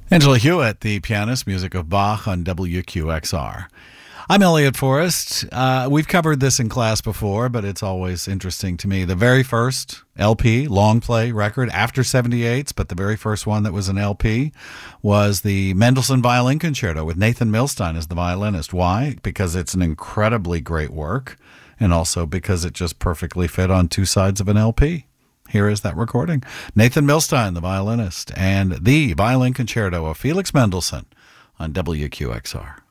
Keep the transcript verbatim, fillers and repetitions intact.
Angela Hewitt, the pianist, music of Bach on W Q X R. I'm Elliot Forrest. Uh, we've covered this in class before, but it's always interesting to me. The very first L P, long play record after seventy-eights, but the very first one that was an L P was the Mendelssohn Violin Concerto with Nathan Milstein as the violinist. Why? Because it's an incredibly great work, and also because it just perfectly fit on two sides of an L P. Here is that recording. Nathan Milstein, the violinist, and the Violin Concerto of Felix Mendelssohn on W Q X R.